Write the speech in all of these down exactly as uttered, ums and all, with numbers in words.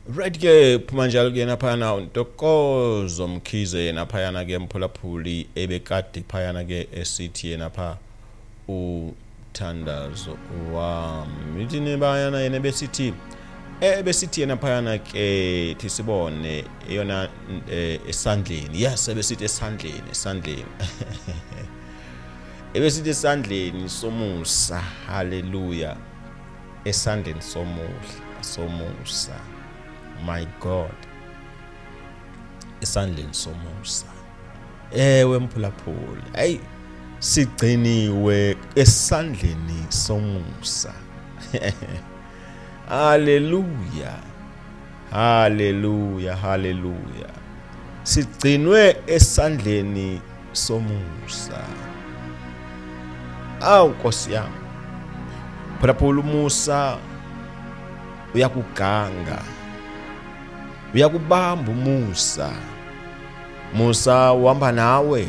Right ke phuma njalo ke naphayana untokozo Mkhize naphayana ke mphulaphuli ebekade phayana ke esithi yena pha uthandazo wami mithini bayana yena besithi ebesithi yena phayana ke thisibone eyona esandleni yes ebesithi esandleni esandleni ebesithi esandleni somusa haleluya esandleni somusa somusa my God esandleni somusa ewe mphulaphuli hey sigciniwe esandleni somusa haleluya haleluya haleluya sigcinwe esandleni somusa awu Nkosi yami mphulaphuli Musa uyakuganga uyakubamba Musa Musa uhamba nawe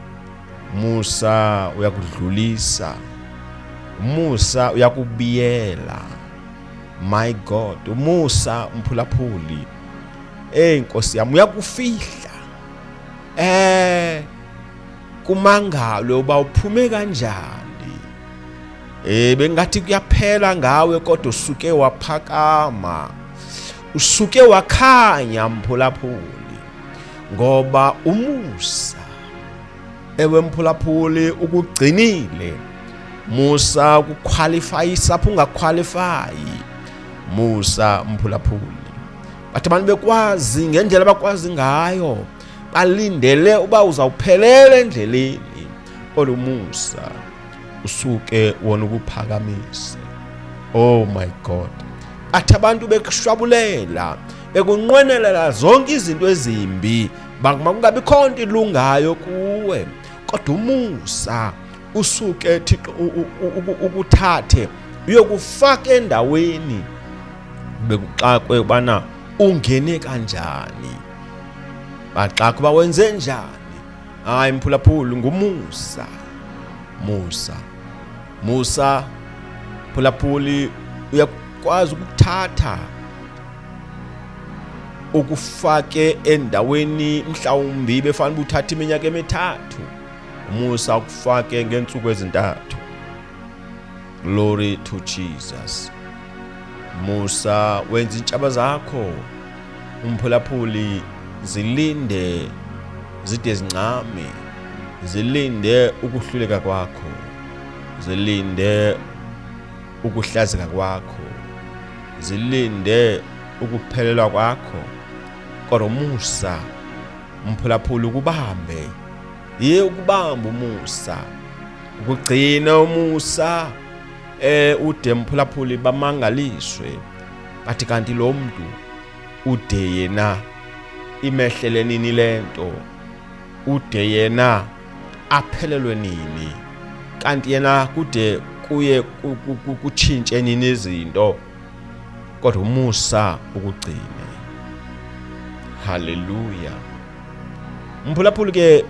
Musa uyakudlulisa Musa uyakubiyela my God Musa mphulaphuli eh Nkosi yami uyakufihla eh kumangalo uba uphume kanjani eh bengathi kuyaphela ngawe kodwa usuke waphakama usuke wakhanya mphulaphuli ngoba umusa ewe mphulaphuli ukugcinile Musa ukuqualify sapho ungaqualify Musa mphulaphuli bathi abantu bekwazi ngendlela abakwazi ngayo balindele uba uzawuphelela endleleni kodwa Musa usuke wona ukuphakamisa oh my God athi abantu bekushwabulela bekunqwenelela zonke izinto ezimbi bakungabi khonto ilungayo kuwe kodwa uMusa usuke Thixo ukuthathe uyokufaka endaweni bekuxakwe bana ungene kanjani baxakwe bawenze njani hayi mphulaphuli ngumusa Musa Musa mphulaphuli uyakwazi ukuthatha ukufake endaweni mhlawumbi befanele uthatha iminyaka emithathu Musa ukufake ngensuku ezintathu glory to Jesus Musa wenza intshaba zakho umphulaphuli zilinde zide zincame zilinde ukuhluleka kwakho zilinde ukuhlazeka kwakho zilinde ukuphelelwa kwakho kodwa Musa mphulaphuli ukubambe ye ukubamba uMusa ukugcina uMusa eh ude mphulaphuli bamangaliswe bathi kanti lo muntu ude yena imehlele nini lento ude yena aphelelwe nini kanti yena kude kuye kutshintshe nini izinto kodwa uMusa ukugcina haleluya mphulaphuli ke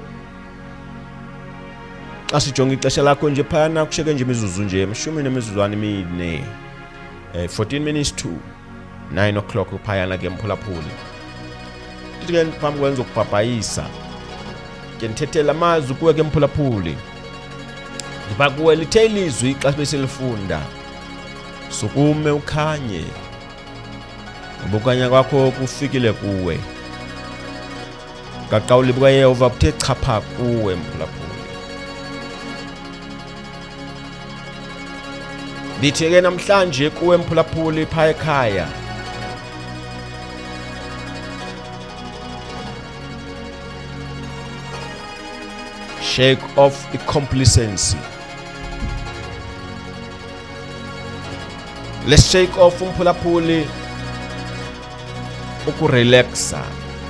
asijonga ixesha lakho nje phana kusheke nje imizuzu nje mshumi nemizuzwana emine eh fourteen minutes to nine o'clock phayana ke mphulaphuli ndithi ke phambi kwenza ukubhabhayisa ke nithethela amazwi kuwe ke mphulaphuli ndiba kuwe lithe ilizwi xa beselifunda sukume ukhanye ubukanya kwakho kufikile kuwe kaqawuli buka Yehova buthe chapha kuwe mphulaphuli ndithi ke namhlanje kuwe mphulaphuli phaya ekhaya shake off the complacency let's shake off umphulaphuli ukurelaxa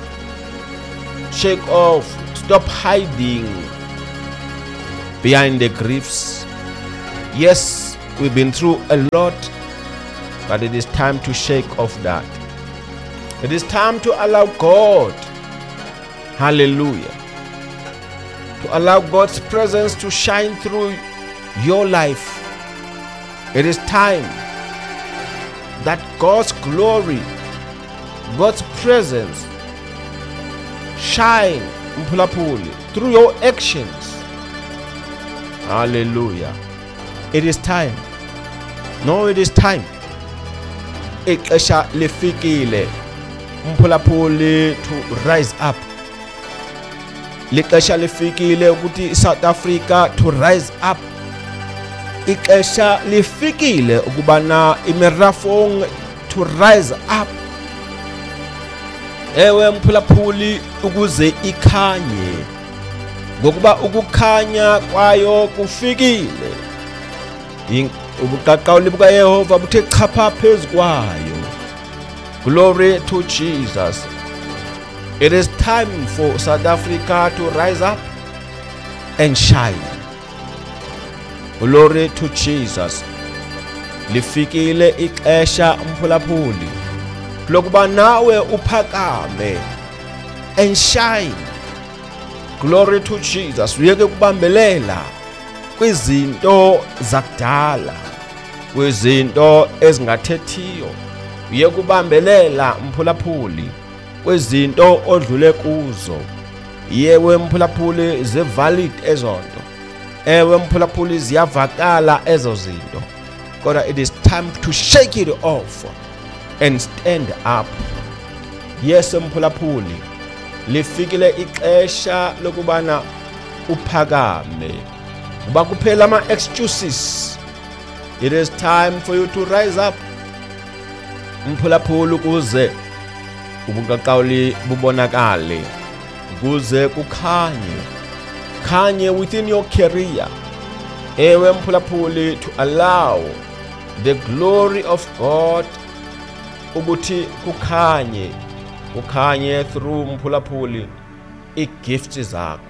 shake off stop hiding behind the griefs yes we've been through a lot but it is time to shake off that it is time to allow God hallelujah to allow God's presence to shine through your life. It is time that God's glory God's presence shine mphulaphuli through your actions. Hallelujah. It is time. No, it is time. Ixesha lifikile mphulaphuli to rise up. Lixesha lifikile ukuthi South Africa to rise up. Ixesha lifikile ukubana iMerafong to rise up. Ewe mphulaphuli ukuze ikhanye, ngokuba ukukhanya kwayo kufikile. Ubuqaqawuli buka Yehova buthe chapha phezu kwayo. Glory to Jesus. It is time for South Africa to rise up and shine. Glory to Jesus. Lifikile ixesha mphulaphuli lokuba nawe uphakame and shine. Glory to Jesus. Uyeke kubambelela kwizinto zakudala, kwizinto ezingathethiyo. Uyeke kubambelela mphulaphuli kwezinto odlule kuzo. Yewe mphulaphuli zivalid ezonto. Ewe mphulaphuli ziyavakala ezo zinto. Kodwa it is time to shake it off and stand up. Yes mphulaphuli, lifikile ixesha lokubana uphakame. Kuba kuphela ama excuses. It is time for you to rise up. Mphulaphuli ukuze ubuqaqawuli bubonakale, ukuze kukhanye. Khanye within your career. Ewe mphulaphuli, to allow the glory of God ukuthi kukhanye, kukhanye through mphulaphuli i-gifts zakho.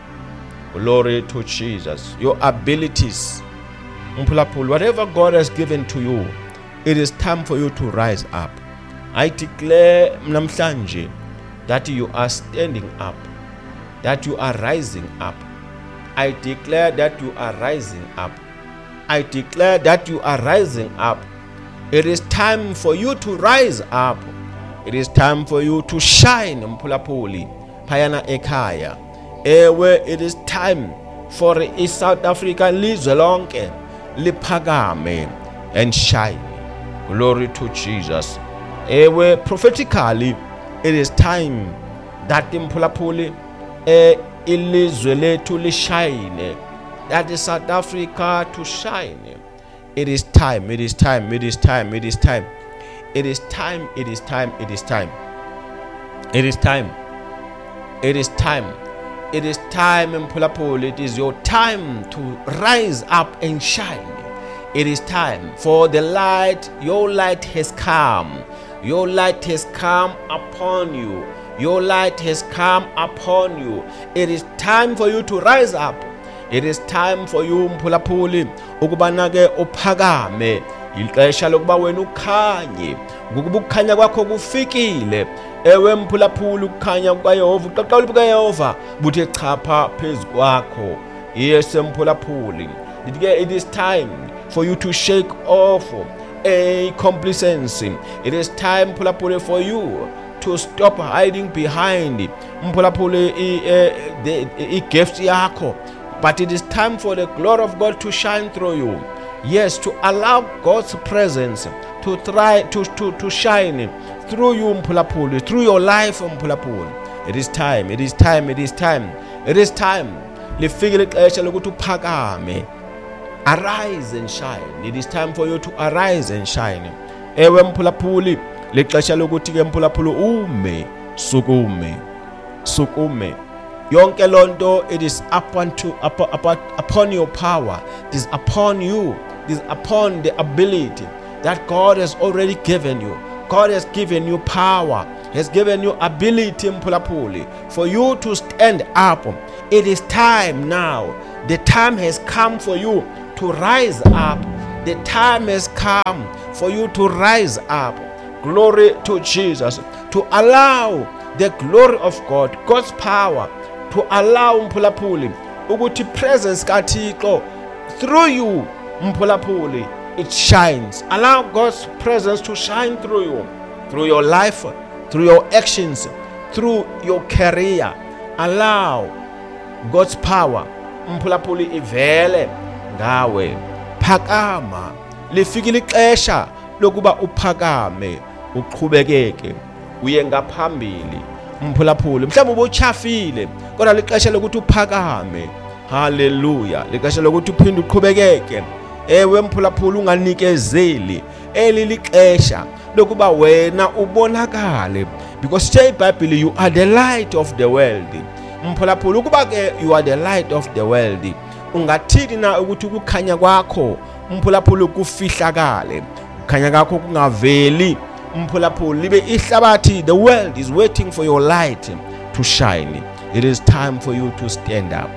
Glory to Jesus. Your abilities mphulaphuli, whatever God has given to you, it is time for you to rise up. I declare namhlanje that you are standing up, that you are rising up. I declare that you are rising up. I declare that you are rising up. It is time for you to rise up. It is time for you to shine mphulaphuli phayana ekhaya. Ewe, it is time for iSouth Africa lizwe lonke liphakame and shine. Glory to Jesus. Ewe, prophetically it is time that mphulaphuli e ilizwe lethu lishine, that is South Africa to shine. It is time, it is time, it is time, it is time. It is time, it is time, it is time. It is time. It is time. It is time mphulaphuli. It is your time to rise up and shine. It is time for the light. Your light has come. Your light has come upon you. Your light has come upon you. It is time for you to rise up. It is time for you mphulaphuli ukubana ke uphakame. Ixesha lokuba wena ukhanye, ngokuba ukukhanya kwakho kufikile. Ewe mphulaphuli, ukukhanya kukaYehova, uqaqawuli bukaYehova buthe chapha phezu kwakho. Yes mphulaphuli, it is time for you to shake off a complacency. It is time mphulaphuli for you to stop hiding behind mphulaphuli the gifts yakho. But it is time for the glory of God to shine through you. Yes, to allow God's presence to try to, to, to shine through you mphulaphuli, through your life mphulaphuli. It is time, it is time, it is time, it is time. Lifikile ixesha lokuthi uphakame. Arise and shine. It is time for you to arise and shine. Ewe mphulaphuli, lixesha lokuthi ke mphulaphuli ume, sukume, sukume. Yonke lonto, it is upon to upon, upon, upon your power. It is upon you. It is upon the ability that God has already given you. God has given you power. He has given you ability mphulaphuli for you to stand up. It is time now. The time has come for you to rise up. The time has come for you to rise up. Glory to Jesus. To allow the glory of God, God's power, to allow mphulaphuli ukuthi presence kaThixo through you mphulaphuli it shines. Allow God's presence to shine through you, through your life, through your actions, through your career. Allow God's power umphulaphuli ivele ngawe. Phakama, lifikile ixesha lokuba uphakame, uqhubekeke, uye ngaphambili. Umphulaphuli mhlawumbe ubuchafile, kodwa lixesha lokuthi uphakame. Hallelujah. Lixesha lokuthi uphinde uqhubekeke. Ewe mphulaphuli unganikezeli. Eli lixesha lokuba wena ubonakale, because say iBhayibheli you are the light of the world. Mphulaphuli ukuba ke you are the light of the world, ungathini na ukuthi ukukhanya kwakho mphulaphuli kufihlakale, ukukhanya kwakho kungaveli mphulaphuli libe ihlabathi? The world is waiting for your light to shine. It is time for you to stand up.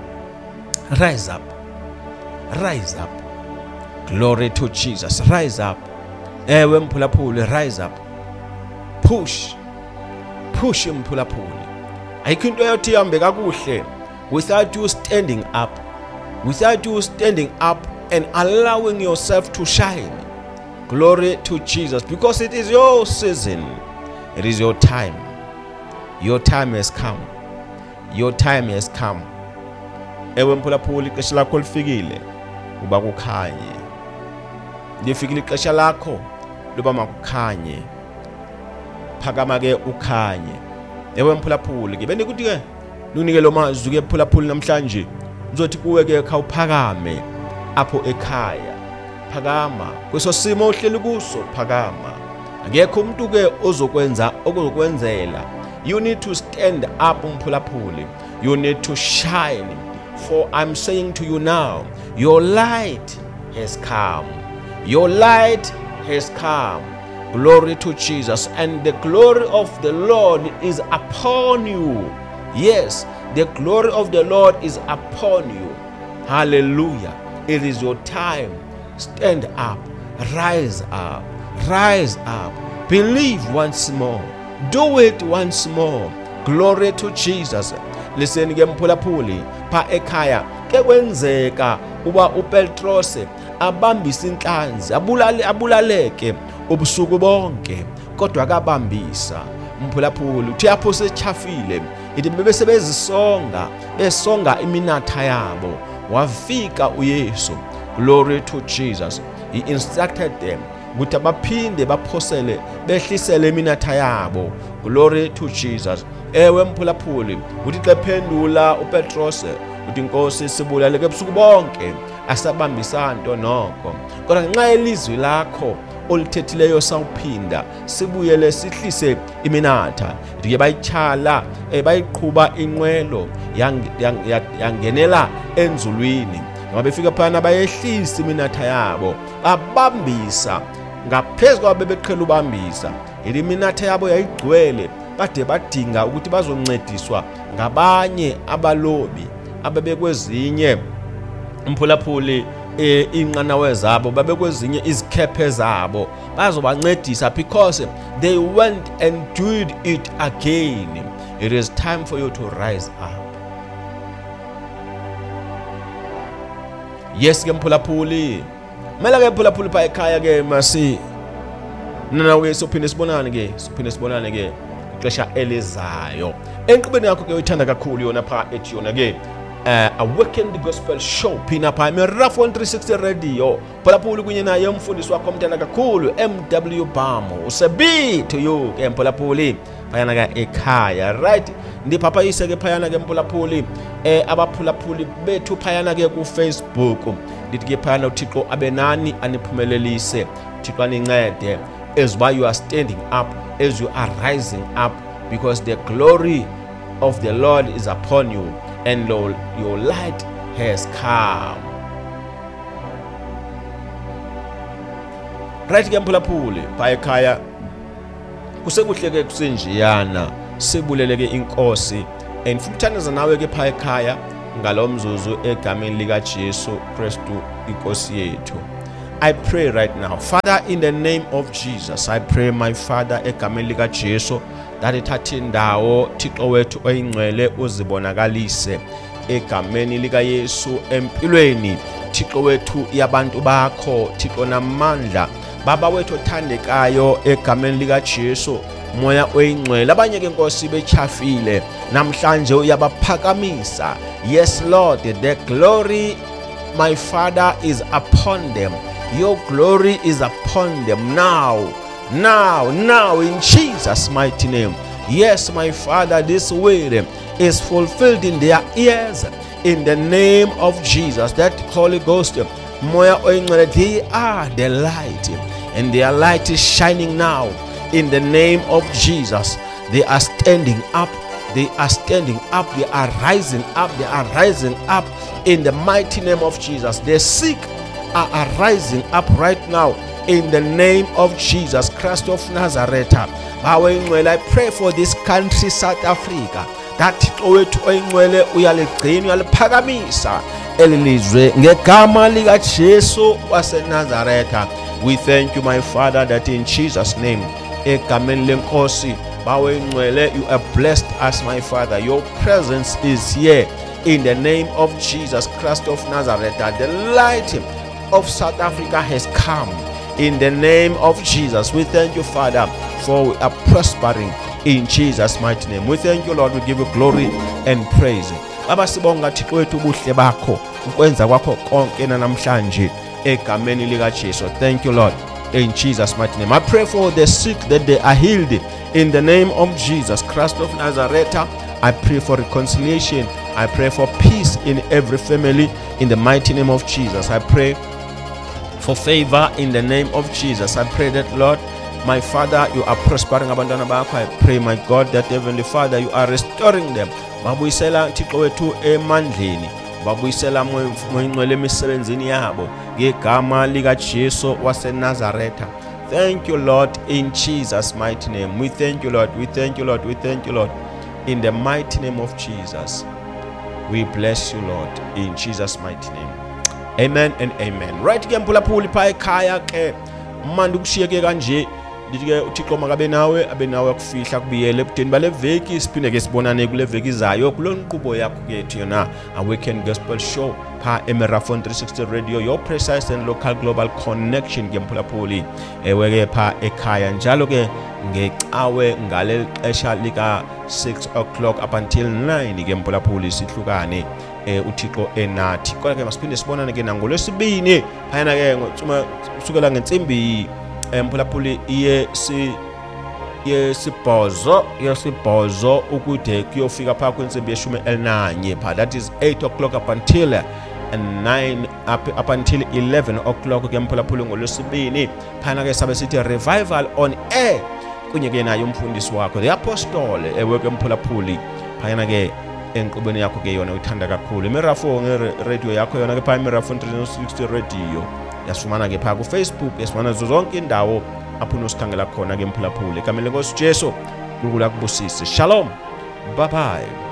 Rise up. Rise up. Glory to Jesus. Rise up. Ewe mphulaphuli, rise up. Push. Push mphulaphuli. Ayikho into yothi ihambe kakuhle without you standing up. Without you standing up and allowing yourself to shine. Glory to Jesus. Because it is your season. It is your time. Your time has come. Your time has come. Ewe mphulaphuli, ixesha lakho lifikile uba kukhanye. Lifikile ixesha lakho loba makukhanye. Phakama ke ukhanye. Ewe mphulaphuli, ke bendikuthi ke lunike lo mazwi ke mphulaphuli namhlanje. Uzothi kuwe ke khawuphakame apho ekhaya. Phakama kweso simo ohleli kuso, phakama. Akekho umuntu ke ozokwenza okuzokwenzela. You need to stand up mphulaphuli. You need to shine. For I'm saying to you now, your light has come. Your light has come. Glory to Jesus. And the glory of the Lord is upon you. Yes, the glory of the Lord is upon you. Hallelujah. It is your time. Stand up. Rise up. Rise up. Believe once more. Do it once more. Glory to Jesus. Listen ke mphulaphuli, pha ekhaya ke kwenzeka uba uPetrose abambisa inhlanzi, abulale abulaleke ubusuku bonke, kodwa akabambisa. Mphulaphuli uthi apho sechafile, ithi bebesebezisonga, besonga iminatha yabo, wafika uYesu. Glory to Jesus. He instructed them ukuthi abaphinde baphosele behlisele iminatha yabo. Glory to Jesus. Ewe mphulaphuli, uthi xephendula uPetrose, uthi Nkosi sibulale ke busuku bonke asabambisa nto noko, kodwa ngenxa yelizwi lakho olithethileyo sawuphinda sibuyele sihlise iminatha. Ndike bayichala bayiqhuba inqwelo yangenela enzulwini. Ngoba befika phana bayehlisa iminatha yabo, babambisa ngaphezulu kwabe beqhela ubambisa. Iminatha yabo yayigcwele, bade badinga ukuthi bazoncediswa ngabanye abalobi ababekwezinye mphulaphuli inqanawe zabo, babekwezinye izikhepe zabo, bazobancedisa because they went and did it again. It is time for you to rise up. Yes ke mphulaphuli, mela ke mphulaphuli pha ekhaya ke masi nana we sophinde sibonane ke sophinde sibonane ke ixesha elizayo. Enqibeni yakho ke uyithanda kakhulu yona pha ethi yona ke uh, Awaken the Gospel Show phina pha eMirafu one three sixty Radio. Mphulaphuli kunye naye umfundisi wakho omthanda kakhulu M W Bamo. Usebi to you ke mphulaphuli phayana ke ekhaya, right? Ndipapa ise ke phayana ke mphulaphuli eh abaphulaphuli bethu phayana ke ku Facebook. Ndithi ke phayana uThixo abenani aniphumelelise, uThixo anincede as why you are standing up, as you are rising up, because the glory of the Lord is upon you and Lord, your light has come. Right ke mphulaphuli pha ekhaya kusekuhle ke kusenjiyana, sibulele ke inkosi and futhaniza nawe ke pha ekhaya ngalomzuzu egameni lika Jesu Kristu inkosi yethu. I pray right now, Father, in the name of Jesus, I pray, my Father, egameni lika Jesu, that ithathe indawo Thixo wethu oyingcwele uzibonakalise egameni lika Yesu empilweni Thixo wethu yabantu bakho, Thixo namandla Baba wethu othandekayo egameni lika Jesu moya oyingcwele abanye ke Nkosi bechafile namhlanje uyabaphakamisa. Yes Lord, the glory my Father is upon them. Your glory is upon them now, now, now in Jesus' mighty name. Yes, my Father, this word is fulfilled in their ears in the name of Jesus. That Holy Ghost, moya oyingcwele, they are the light, and their light is shining now in the name of Jesus. They are standing up. They are standing up. They are rising up. They are rising up in the mighty name of Jesus. The sick are rising up right now in the name of Jesus Christ of Nazareth. I pray for this country, South Africa, that owethu oyingcwele uyaligcina uyaliphakamisa elilizwe ngegama lika Jesu waseNazaretha. We thank you, my Father, that in Jesus' name, egameni lenkosi bawengcwele, you have blessed us, my Father. Your presence is here in the name of Jesus Christ of Nazareth. The light of South Africa has come in the name of Jesus. We thank you, Father, for we are prospering in Jesus' mighty name. We thank you, Lord. We give you glory and praise. Baba sibonga Thixo wethu ubuhle bakho ukwenza kwakho konke namhlanje egameni lika Jesu. Thank you, Lord, in Jesus' mighty name. I pray for the sick that they are healed in the name of Jesus Christ of Nazareth. I pray for reconciliation. I pray for peace in every family in the mighty name of Jesus. I pray for favor in the name of Jesus. I pray that, Lord, my Father, you are prospering abantwana bakho. I pray, my God, that Heavenly Father, you are restoring them. Babuyisela Thixo wethu emandleni, babuyisela moyingcwele emisebenzini yabo ngegama lika Jesu waseNazaretha. Thank you, Lord, in Jesus' mighty name. We thank you, Lord. We thank you, Lord. We thank you, Lord. In the mighty name of Jesus, we bless you, Lord, in Jesus' mighty name. Amen and amen. Right ke mphulaphuli pha ekhaya ke manje ukushiyeke kanje lithi ke uThixo makabe nawe abe nawe kufihla kubiyele ebudeni bale veki siphinde ke sibonane kule veki izayo kulo nqubo yakho kethu yona a weekend gospel show pha eMarathon three sixty radio, your precise and local global connection ke mphulaphuli ewe ke pha ekhaya njalo ke ngecawe ngale xesha lika six o'clock up until nine ke mphulaphuli sihlukane eh uThixo enathi. Kodwa ke masiphinde sibonane ke nangolwesibini phayana ke ngotsuma kusukela ngensimbi emphulaphuli iye si yesibhozo yesibhozo ukude kuyofika pha kwensimbi yeshumi elinanye pha, that is eight o'clock up until and nine up, up until eleven o'clock ke mphulaphuli ngolwesibini phana ke sabe sithi revival on air kunye ke nayo umfundisi wakho the apostle ewe ke mphulaphuli phana ke enqubeni yakho ke yona uthanda kakhulu iMarathon radio yakho yona ke pha iMarathon three sixty radio yasifumana ke pha ku Facebook, yasifumana zonke indawo apho usikhangela khona ke mphulaphuli egameni lenkosi Jesu. Nkulunkulu akubusise. Shalom, bye bye.